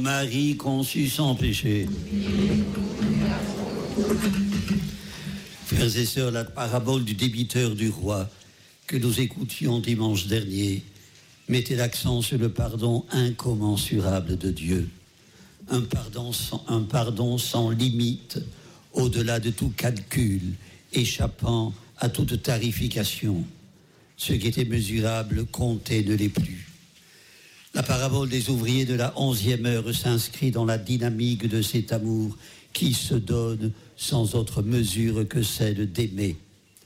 Marie conçue sans péché. Frères et sœurs, la parabole du débiteur du roi que nous écoutions dimanche dernier mettait l'accent sur le pardon incommensurable de Dieu. Un pardon sans limite, au-delà de tout calcul, échappant à toute tarification. Ce qui était mesurable, compté ne l'est plus. La parabole des ouvriers de la 11e heure s'inscrit dans la dynamique de cet amour qui se donne sans autre mesure que celle d'aimer.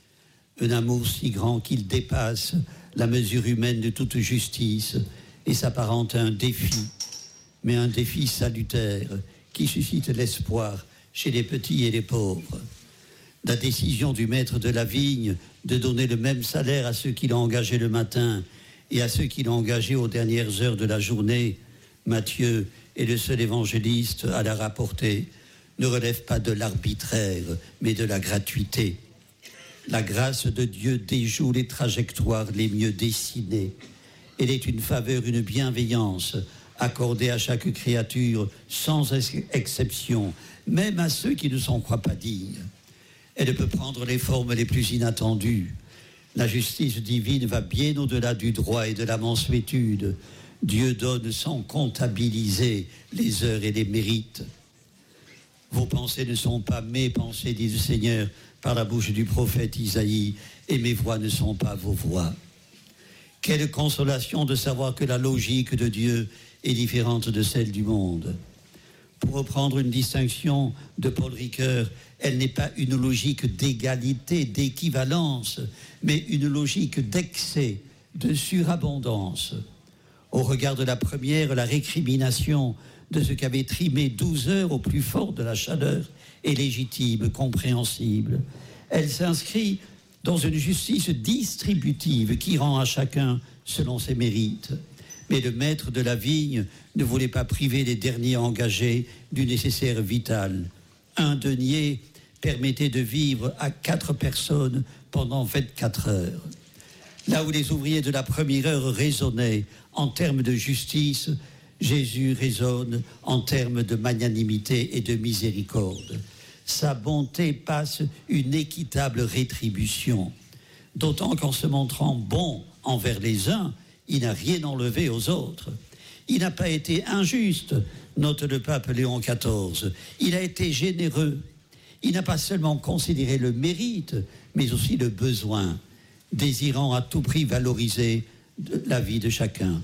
Un amour si grand qu'il dépasse la mesure humaine de toute justice et s'apparente à un défi, mais un défi salutaire qui suscite l'espoir chez les petits et les pauvres. La décision du maître de la vigne de donner le même salaire à ceux qui l'ont engagé le matin et à ceux qui l'ont engagé aux dernières heures de la journée, Matthieu est le seul évangéliste à la rapporter, ne relève pas de l'arbitraire, mais de la gratuité. La grâce de Dieu déjoue les trajectoires les mieux dessinées. Elle est une faveur, une bienveillance accordée à chaque créature sans exception, même à ceux qui ne s'en croient pas dignes. Elle peut prendre les formes les plus inattendues. La justice divine va bien au-delà du droit et de la mansuétude. Dieu donne sans comptabiliser les heures et les mérites. Vos pensées ne sont pas mes pensées, dit le Seigneur par la bouche du prophète Isaïe, et mes voix ne sont pas vos voix. Quelle consolation de savoir que la logique de Dieu est différente de celle du monde. Pour reprendre une distinction de Paul Ricoeur, elle n'est pas une logique d'égalité, d'équivalence, mais une logique d'excès, de surabondance. Au regard de la première, la récrimination de ce qu'avait trimé 12 heures au plus fort de la chaleur est légitime, compréhensible. Elle s'inscrit dans une justice distributive qui rend à chacun selon ses mérites. Mais le maître de la vigne ne voulait pas priver les derniers engagés du nécessaire vital. Un denier permettait de vivre à 4 personnes pendant 24 heures. Là où les ouvriers de la première heure raisonnaient en termes de justice, Jésus raisonne en termes de magnanimité et de miséricorde. Sa bonté passe une équitable rétribution, d'autant qu'en se montrant bon envers les uns, il n'a rien enlevé aux autres. Il n'a pas été injuste, note le pape Léon XIV. Il a été généreux. Il n'a pas seulement considéré le mérite, mais aussi le besoin, désirant à tout prix valoriser la vie de chacun.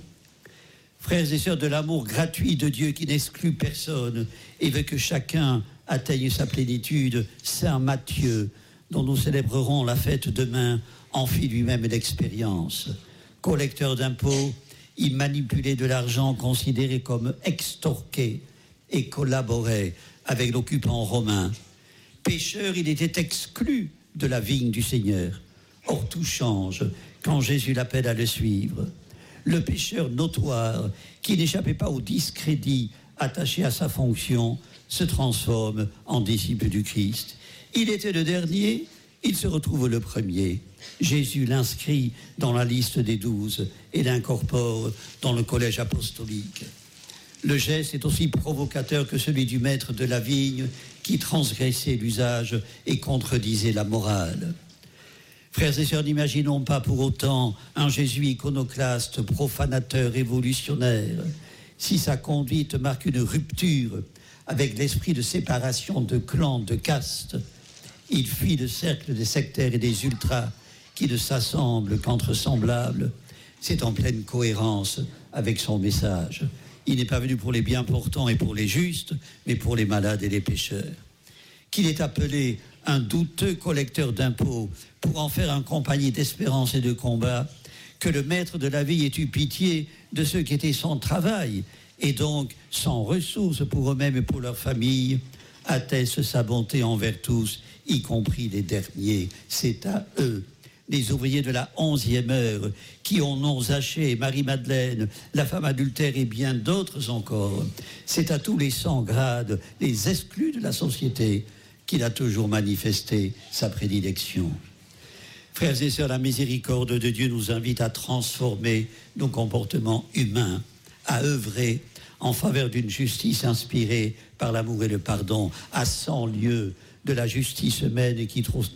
Frères et sœurs, de l'amour gratuit de Dieu qui n'exclut personne et veut que chacun atteigne sa plénitude, Saint Matthieu, dont nous célébrerons la fête demain, en fit lui-même l'expérience. Collecteur d'impôts, il manipulait de l'argent considéré comme extorqué et collaborait avec l'occupant romain. Pécheur, il était exclu de la vigne du Seigneur. Or, tout change quand Jésus l'appelle à le suivre. Le pécheur notoire, qui n'échappait pas au discrédit attaché à sa fonction, se transforme en disciple du Christ. Il était le dernier, il se retrouve le premier. Jésus l'inscrit dans la liste des 12 et l'incorpore dans le collège apostolique. Le geste est aussi provocateur que celui du maître de la vigne qui transgressait l'usage et contredisait la morale. Frères et sœurs, n'imaginons pas pour autant un Jésus iconoclaste, profanateur, révolutionnaire. Si sa conduite marque une rupture avec l'esprit de séparation de clans, de castes, il fuit le cercle des sectaires et des ultras qui ne s'assemblent qu'entre semblables. C'est en pleine cohérence avec son message. Il n'est pas venu pour les bien portants et pour les justes, mais pour les malades et les pécheurs. Qu'il est appelé un douteux collecteur d'impôts pour en faire un compagnie d'espérance et de combat, que le maître de la vie ait eu pitié de ceux qui étaient sans travail et donc sans ressources pour eux-mêmes et pour leur famille, atteste sa bonté envers tous, y compris les derniers. C'est à eux, les ouvriers de la 11e heure, qui ont nom Zachée, Marie-Madeleine, la femme adultère et bien d'autres encore. C'est à tous les sans grades, les exclus de la société, qu'il a toujours manifesté sa prédilection. Frères et sœurs, la miséricorde de Dieu nous invite à transformer nos comportements humains, à œuvrer en faveur d'une justice inspirée par l'amour et le pardon, à 100 lieues de la justice humaine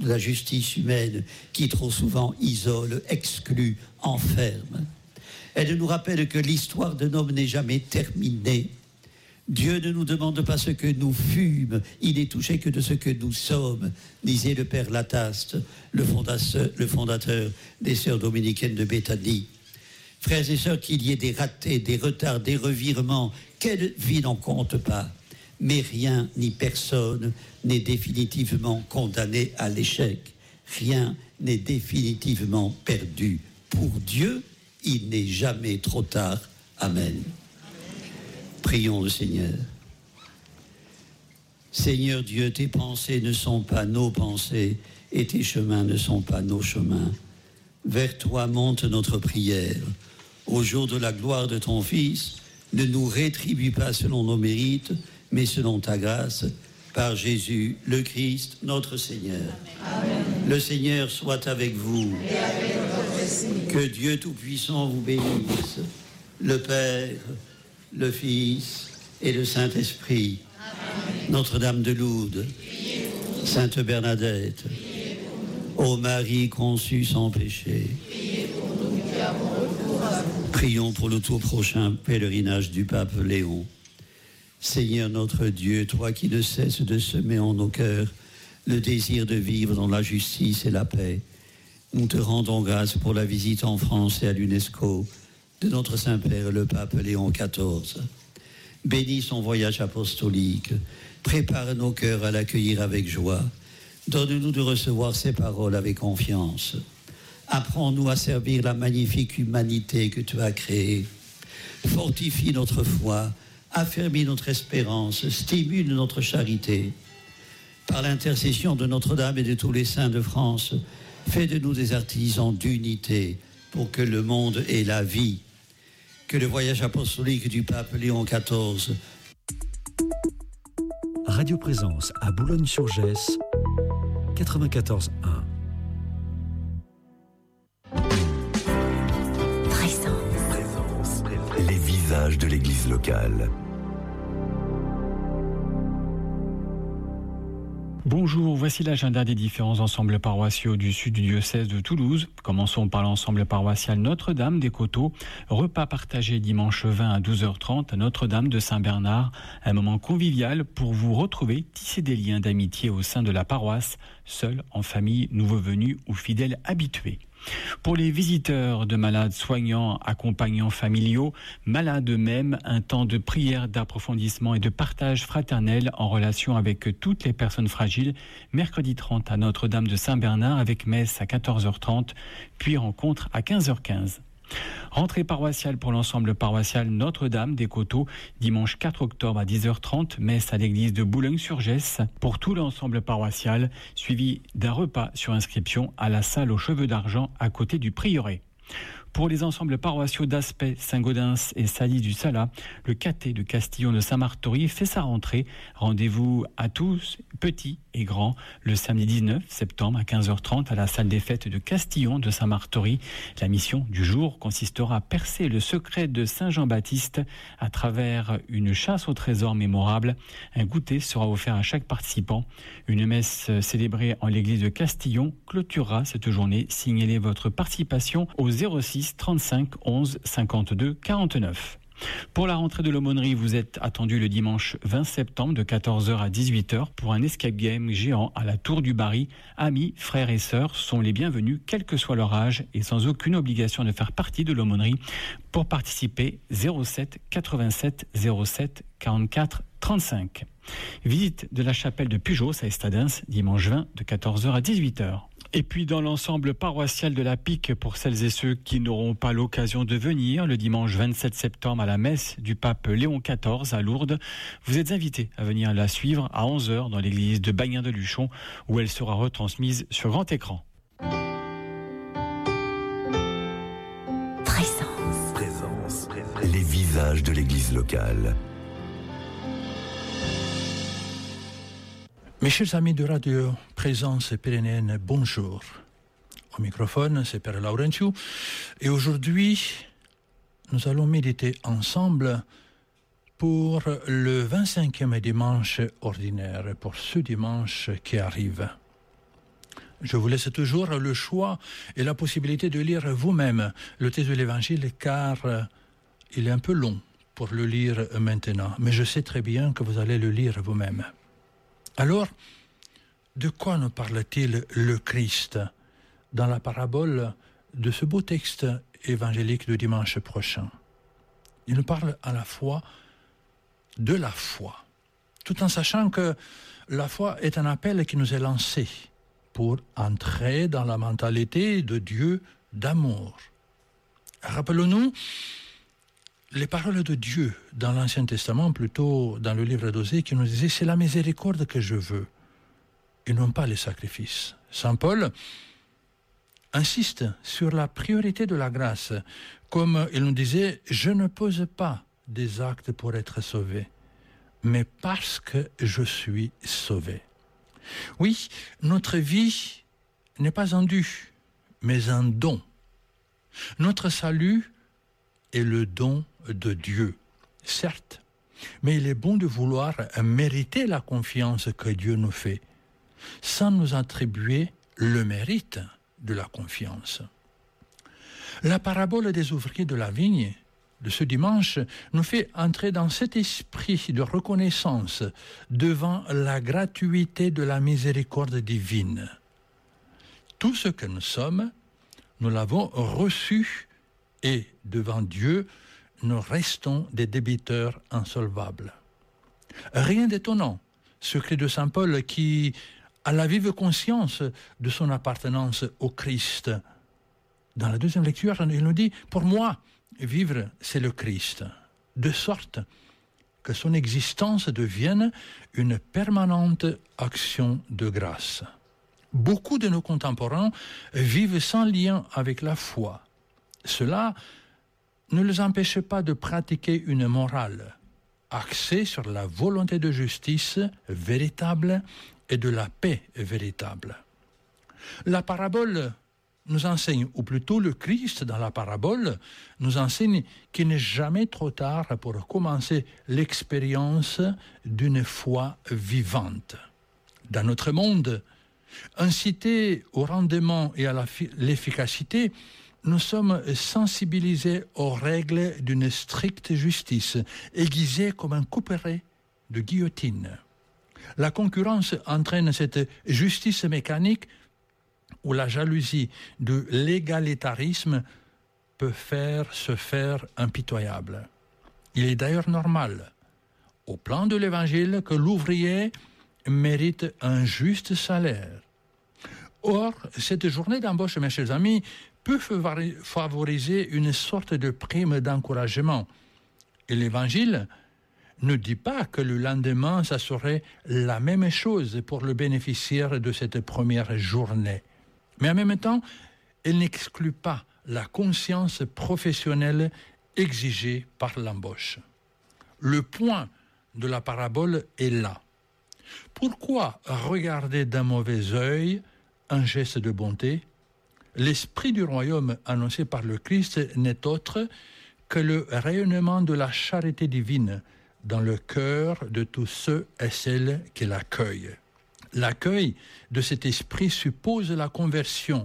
qui trop souvent isole, exclut, enferme. Elle nous rappelle que l'histoire d'un homme n'est jamais terminée. Dieu ne nous demande pas ce que nous fûmes, il n'est touché que de ce que nous sommes, disait le Père Lataste, le fondateur des Sœurs dominicaines de Béthanie. Frères et sœurs, qu'il y ait des ratés, des retards, des revirements, quelle vie n'en compte pas. Mais rien ni personne n'est définitivement condamné à l'échec. Rien n'est définitivement perdu. Pour Dieu, il n'est jamais trop tard. Amen. Prions le Seigneur. Seigneur Dieu, tes pensées ne sont pas nos pensées et tes chemins ne sont pas nos chemins. Vers toi monte notre prière. Au jour de la gloire de ton Fils, ne nous rétribue pas selon nos mérites, mais selon ta grâce, par Jésus le Christ, notre Seigneur. Amen. Le Seigneur soit avec vous. Et avec votre esprit. Que Dieu Tout-Puissant vous bénisse, le Père, le Fils et le Saint-Esprit. Amen. Notre-Dame de Lourdes, Sainte Bernadette, ô Marie conçue sans péché, prions pour le tout prochain pèlerinage du pape Léon. Seigneur notre Dieu, toi qui ne cesses de semer en nos cœurs le désir de vivre dans la justice et la paix, nous te rendons grâce pour la visite en France et à l'UNESCO de notre Saint-Père le pape Léon XIV. Bénis son voyage apostolique, prépare nos cœurs à l'accueillir avec joie, donne-nous de recevoir ses paroles avec confiance. Apprends-nous à servir la magnifique humanité que tu as créée. Fortifie notre foi, affermis notre espérance, stimule notre charité. Par l'intercession de Notre-Dame et de tous les saints de France, fais de nous des artisans d'unité pour que le monde ait la vie. Que le voyage apostolique du pape Léon XIV. Radio Présence à Boulogne-sur-Gesse, 94.1. Présence. Les visages de l'église locale. Bonjour, voici l'agenda des différents ensembles paroissiaux du sud du diocèse de Toulouse. Commençons par l'ensemble paroissial Notre-Dame des Coteaux. Repas partagé dimanche 20 à 12h30 à Notre-Dame de Saint-Bernard. Un moment convivial pour vous retrouver, tisser des liens d'amitié au sein de la paroisse, seul, en famille, nouveaux venus ou fidèles habitués. Pour les visiteurs de malades soignants, accompagnants familiaux, malades eux-mêmes, un temps de prière, d'approfondissement et de partage fraternel en relation avec toutes les personnes fragiles, mercredi 30 à Notre-Dame de Saint-Bernard avec messe à 14h30, puis rencontre à 15h15. Rentrée paroissiale pour l'ensemble paroissial Notre-Dame des Coteaux, dimanche 4 octobre à 10h30, messe à l'église de Boulogne-sur-Gesse pour tout l'ensemble paroissial, suivi d'un repas sur inscription à la salle aux cheveux d'argent à côté du prieuré. Pour les ensembles paroissiaux d'Aspet, Saint-Gaudens et Sali du Salat, le caté de Castillon de Saint-Martory fait sa rentrée. Rendez-vous à tous, petits et grands, le samedi 19 septembre à 15h30 à la salle des fêtes de Castillon de Saint-Martory. La mission du jour consistera à percer le secret de Saint Jean-Baptiste à travers une chasse au trésor mémorable. Un goûter sera offert à chaque participant. Une messe célébrée en l'église de Castillon clôturera cette journée. Signalez votre participation au 06 35 11 52 49. Pour la rentrée de l'aumônerie, vous êtes attendu le dimanche 20 septembre de 14h à 18h pour un escape game géant à la Tour du Barry. Amis, frères et sœurs sont les bienvenus, quel que soit leur âge et sans aucune obligation de faire partie de l'aumônerie. Pour participer, 07 87 07 44 35. Visite de la chapelle de Pujos à Estadens, dimanche 20 de 14h à 18h. Et puis dans l'ensemble paroissial de la Pique, pour celles et ceux qui n'auront pas l'occasion de venir, le dimanche 27 septembre à la messe du pape Léon XIV à Lourdes, vous êtes invités à venir la suivre à 11h dans l'église de Bagnin-de-Luchon, où elle sera retransmise sur grand écran. Présence. Les visages de l'église locale. Mes chers amis de Radio Présence Pyrénéenne, bonjour. Au microphone, c'est Père Laurentiu. Et aujourd'hui, nous allons méditer ensemble pour le 25e dimanche ordinaire, pour ce dimanche qui arrive. Je vous laisse toujours le choix et la possibilité de lire vous-même le texte de l'Évangile, car il est un peu long pour le lire maintenant, mais je sais très bien que vous allez le lire vous-même. Alors, de quoi nous parle-t-il le Christ dans la parabole de ce beau texte évangélique du dimanche prochain? Il nous parle à la fois de la foi, tout en sachant que la foi est un appel qui nous est lancé pour entrer dans la mentalité de Dieu d'amour. Rappelons-nous les paroles de Dieu dans l'Ancien Testament, plutôt dans le livre d'Osée, qui nous disait « c'est la miséricorde que je veux, et non pas les sacrifices ». Saint Paul insiste sur la priorité de la grâce, comme il nous disait « je ne pose pas des actes pour être sauvé, mais parce que je suis sauvé ». Oui, notre vie n'est pas un dû, mais un don. Notre salut est le don de Dieu, certes, mais il est bon de vouloir mériter la confiance que Dieu nous fait, sans nous attribuer le mérite de la confiance. La parabole des ouvriers de la vigne de ce dimanche nous fait entrer dans cet esprit de reconnaissance devant la gratuité de la miséricorde divine. Tout ce que nous sommes, nous l'avons reçu et devant Dieu, nous restons des débiteurs insolvables. Rien d'étonnant, ce cri de Saint Paul qui a la vive conscience de son appartenance au Christ. Dans la deuxième lecture, il nous dit « Pour moi, vivre, c'est le Christ », de sorte que son existence devienne une permanente action de grâce. Beaucoup de nos contemporains vivent sans lien avec la foi. Cela ne les empêche pas de pratiquer une morale axée sur la volonté de justice véritable et de la paix véritable. La parabole nous enseigne, ou plutôt le Christ dans la parabole, nous enseigne qu'il n'est jamais trop tard pour commencer l'expérience d'une foi vivante. Dans notre monde, incités au rendement et à l'efficacité, nous sommes sensibilisés aux règles d'une stricte justice, aiguisées comme un couperet de guillotine. La concurrence entraîne cette justice mécanique où la jalousie de l'égalitarisme peut se faire impitoyable. Il est d'ailleurs normal, au plan de l'Évangile, que l'ouvrier mérite un juste salaire. Or, cette journée d'embauche, mes chers amis, peut favoriser une sorte de prime d'encouragement. Et l'Évangile ne dit pas que le lendemain, ça serait la même chose pour le bénéficiaire de cette première journée. Mais en même temps, elle n'exclut pas la conscience professionnelle exigée par l'embauche. Le point de la parabole est là. Pourquoi regarder d'un mauvais œil un geste de bonté? L'esprit du royaume annoncé par le Christ n'est autre que le rayonnement de la charité divine dans le cœur de tous ceux et celles qui l'accueillent. L'accueil de cet esprit suppose la conversion,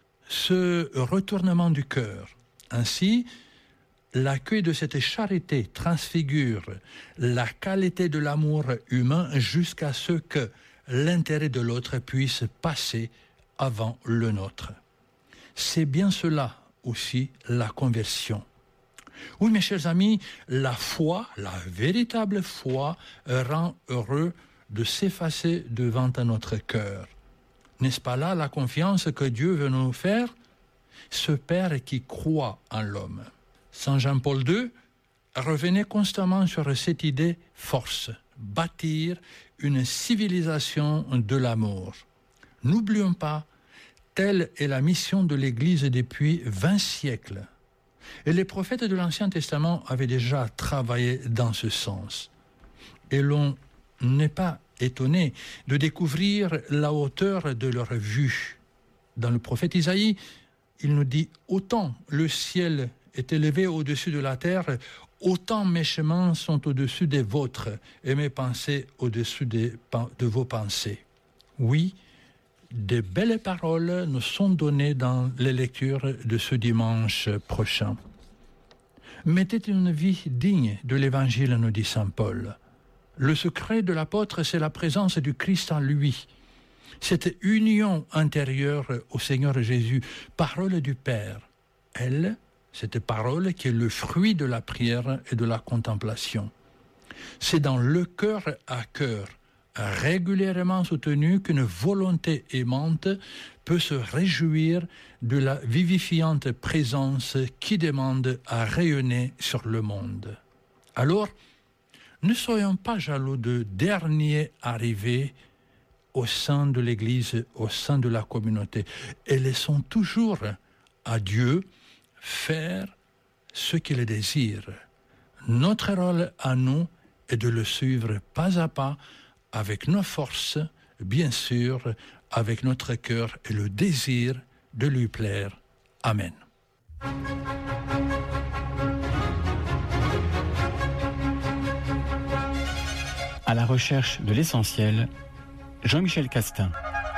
ce retournement du cœur. Ainsi, l'accueil de cette charité transfigure la qualité de l'amour humain jusqu'à ce que l'intérêt de l'autre puisse passer avant le nôtre. C'est bien cela aussi la conversion. Oui, mes chers amis, la foi, la véritable foi, rend heureux de s'effacer devant notre cœur. N'est-ce pas là la confiance que Dieu veut nous faire? Ce Père qui croit en l'homme. Saint Jean-Paul II revenait constamment sur cette idée force, bâtir une civilisation de l'amour. N'oublions pas, telle est la mission de l'Église depuis 20 siècles. Et les prophètes de l'Ancien Testament avaient déjà travaillé dans ce sens. Et l'on n'est pas étonné de découvrir la hauteur de leur vue. Dans le prophète Isaïe, il nous dit « Autant le ciel est élevé au-dessus de la terre, Autant mes chemins sont au-dessus des vôtres et mes pensées au-dessus de vos pensées. Oui, de belles paroles nous sont données dans les lectures de ce dimanche prochain. Mettez une vie digne de l'Évangile, nous dit saint Paul. Le secret de l'apôtre, c'est la présence du Christ en lui. Cette union intérieure au Seigneur Jésus, parole du Père. Elle, cette parole qui est le fruit de la prière et de la contemplation. C'est dans le cœur à cœur, régulièrement soutenu, qu'une volonté aimante peut se réjouir de la vivifiante présence qui demande à rayonner sur le monde. Alors, ne soyons pas jaloux de derniers arrivés au sein de l'Église, au sein de la communauté, et laissons toujours à Dieu faire ce qu'il désire. Notre rôle à nous est de le suivre pas à pas, avec nos forces, bien sûr, avec notre cœur et le désir de lui plaire. Amen. À la recherche de l'essentiel, Jean-Michel Castin.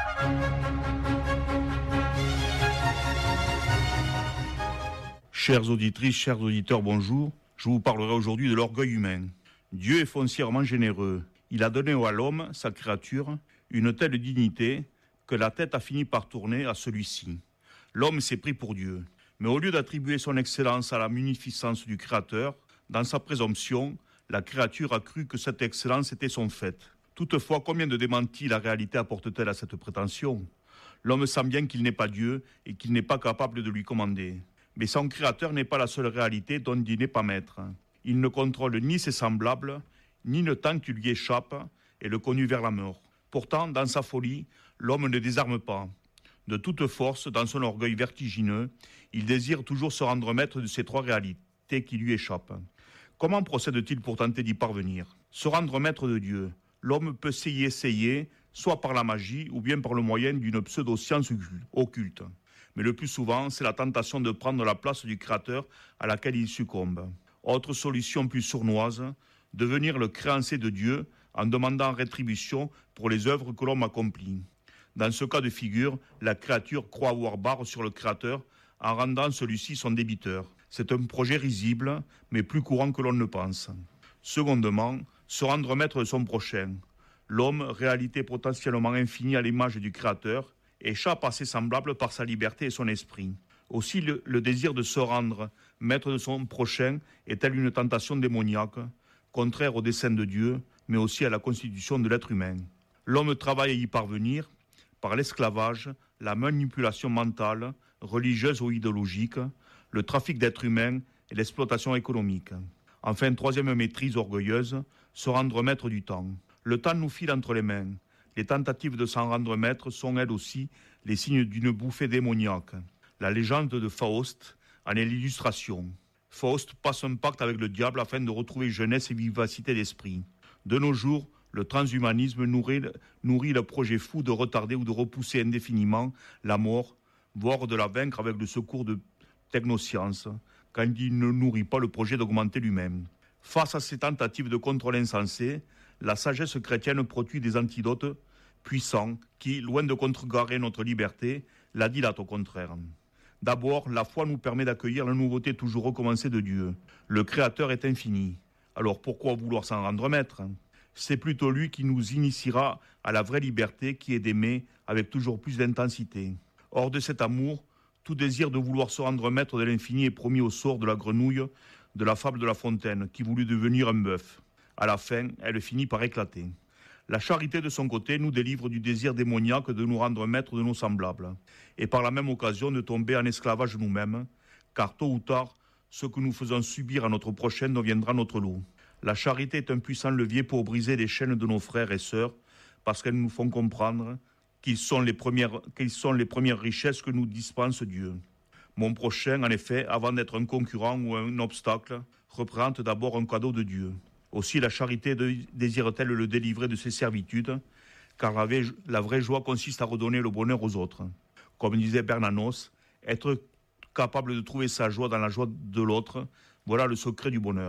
Chères auditrices, chers auditeurs, bonjour. Je vous parlerai aujourd'hui de l'orgueil humain. Dieu est foncièrement généreux. Il a donné à l'homme, sa créature, une telle dignité que la tête a fini par tourner à celui-ci. L'homme s'est pris pour Dieu. Mais au lieu d'attribuer son excellence à la munificence du Créateur, dans sa présomption, la créature a cru que cette excellence était son fait. Toutefois, combien de démentis la réalité apporte-t-elle à cette prétention ? L'homme sent bien qu'il n'est pas Dieu et qu'il n'est pas capable de lui commander. Mais son Créateur n'est pas la seule réalité dont il n'est pas maître. Il ne contrôle ni ses semblables, ni le temps qui lui échappe et le conduit vers la mort. Pourtant, dans sa folie, l'homme ne désarme pas. De toute force, dans son orgueil vertigineux, il désire toujours se rendre maître de ces trois réalités qui lui échappent. Comment procède-t-il pour tenter d'y parvenir ? Se rendre maître de Dieu. L'homme peut s'y essayer, soit par la magie ou bien par le moyen d'une pseudo-science occulte. Mais le plus souvent, c'est la tentation de prendre la place du Créateur à laquelle il succombe. Autre solution plus sournoise, devenir le créancier de Dieu en demandant rétribution pour les œuvres que l'homme accomplit. Dans ce cas de figure, la créature croit avoir barre sur le Créateur en rendant celui-ci son débiteur. C'est un projet risible, mais plus courant que l'on ne pense. Secondement, se rendre maître de son prochain. L'homme, réalité potentiellement infinie à l'image du Créateur, échappe à ses semblables par sa liberté et son esprit. Aussi, le désir de se rendre maître de son prochain est-elle une tentation démoniaque, contraire au dessein de Dieu, mais aussi à la constitution de l'être humain. L'homme travaille à y parvenir par l'esclavage, la manipulation mentale, religieuse ou idéologique, le trafic d'êtres humains et l'exploitation économique. Enfin, troisième maîtrise orgueilleuse, se rendre maître du temps. Le temps nous file entre les mains. Les tentatives de s'en rendre maître sont elles aussi les signes d'une bouffée démoniaque. La légende de Faust en est l'illustration. Faust passe un pacte avec le diable afin de retrouver jeunesse et vivacité d'esprit. De nos jours, le transhumanisme nourrit le projet fou de retarder ou de repousser indéfiniment la mort, voire de la vaincre avec le secours de technosciences, quand il ne nourrit pas le projet d'augmenter lui-même. Face à ces tentatives de contrôle insensé, la sagesse chrétienne produit des antidotes puissants qui, loin de contrecarrer notre liberté, la dilatent au contraire. D'abord, la foi nous permet d'accueillir la nouveauté toujours recommencée de Dieu. Le Créateur est infini. Alors pourquoi vouloir s'en rendre maître ? C'est plutôt lui qui nous initiera à la vraie liberté qui est d'aimer avec toujours plus d'intensité. Hors de cet amour, tout désir de vouloir se rendre maître de l'infini est promis au sort de la grenouille de la fable de La Fontaine, qui voulut devenir un bœuf. À la fin, elle finit par éclater. La charité, de son côté, nous délivre du désir démoniaque de nous rendre maîtres de nos semblables, et par la même occasion de tomber en esclavage nous-mêmes, car tôt ou tard, ce que nous faisons subir à notre prochain deviendra notre lot. La charité est un puissant levier pour briser les chaînes de nos frères et sœurs, parce qu'elles nous font comprendre qu'ils sont les premières richesses que nous dispense Dieu. Mon prochain, en effet, avant d'être un concurrent ou un obstacle, représente d'abord un cadeau de Dieu. Aussi, la charité désire-t-elle le délivrer de ses servitudes, car la vraie joie consiste à redonner le bonheur aux autres. Comme disait Bernanos, être capable de trouver sa joie dans la joie de l'autre, voilà le secret du bonheur.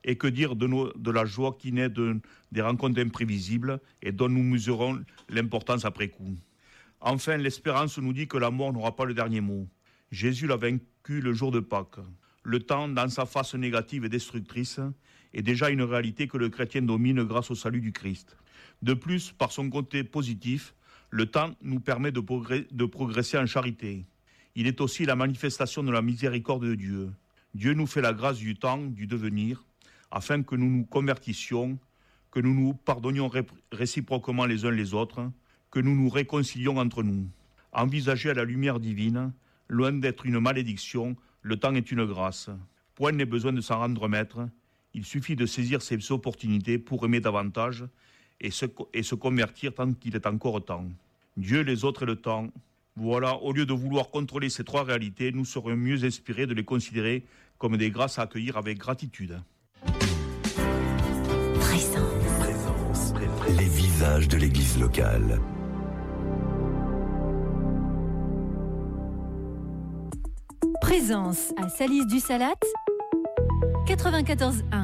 Et que dire de la joie qui naît des rencontres imprévisibles et dont nous mesurons l'importance après coup. Enfin, l'espérance nous dit que la mort n'aura pas le dernier mot. Jésus l'a vaincu le jour de Pâques. Le temps, dans sa face négative et destructrice, est déjà une réalité que le chrétien domine grâce au salut du Christ. De plus, par son côté positif, le temps nous permet de progresser en charité. Il est aussi la manifestation de la miséricorde de Dieu. Dieu nous fait la grâce du temps, du devenir, afin que nous nous convertissions, que nous nous pardonnions réciproquement les uns les autres, que nous nous réconcilions entre nous. Envisagé à la lumière divine, loin d'être une malédiction, le temps est une grâce. Point n'est besoin de s'en rendre maître. Il suffit de saisir ces opportunités pour aimer davantage et se convertir tant qu'il est encore temps. Dieu, les autres et le temps. Voilà, au lieu de vouloir contrôler ces trois réalités, nous serions mieux inspirés de les considérer comme des grâces à accueillir avec gratitude. Présence. Les visages de l'église locale. Présence à Salis du Salat, 94.1.